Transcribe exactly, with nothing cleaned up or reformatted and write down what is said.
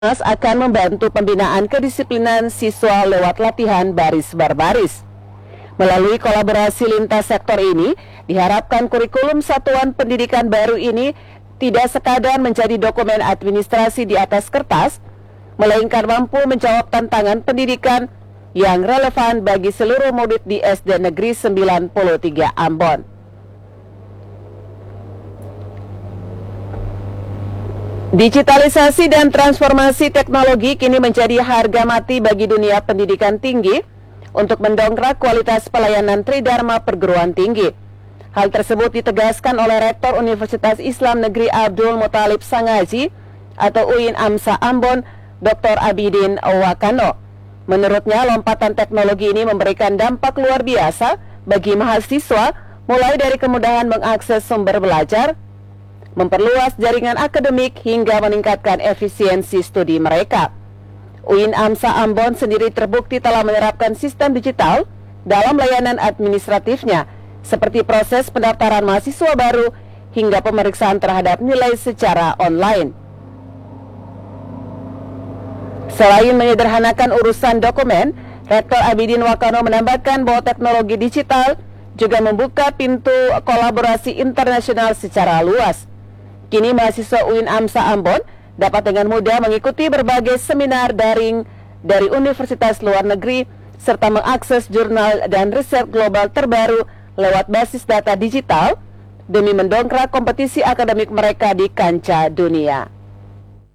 Mas akan membantu pembinaan kedisiplinan siswa lewat latihan baris berbaris. Melalui kolaborasi lintas sektor ini, diharapkan kurikulum satuan pendidikan baru ini tidak sekadar menjadi dokumen administrasi di atas kertas, melainkan mampu menjawab tantangan pendidikan yang relevan bagi seluruh murid di S D Negeri sembilan puluh tiga Ambon. Digitalisasi dan transformasi teknologi kini menjadi harga mati bagi dunia pendidikan tinggi untuk mendongkrak kualitas pelayanan Tridharma perguruan tinggi. Hal tersebut ditegaskan oleh Rektor Universitas Islam Negeri Abdul Muthalib Sangaji atau U I N AMSA Ambon, Doktor Abidin Wakano. Menurutnya, lompatan teknologi ini memberikan dampak luar biasa bagi mahasiswa, mulai dari kemudahan mengakses sumber belajar, memperluas jaringan akademik hingga meningkatkan efisiensi studi mereka. U I N AMSA Ambon sendiri terbukti telah menerapkan sistem digital dalam layanan administratifnya, seperti proses pendaftaran mahasiswa baru hingga pemeriksaan terhadap nilai secara online. Selain menyederhanakan urusan dokumen, Rektor Abidin Wakano menambahkan bahwa teknologi digital juga membuka pintu kolaborasi internasional secara luas. Kini mahasiswa U I N AMSA Ambon dapat dengan mudah mengikuti berbagai seminar daring dari universitas luar negeri serta mengakses jurnal dan riset global terbaru lewat basis data digital demi mendongkrak kompetisi akademik mereka di kancah dunia.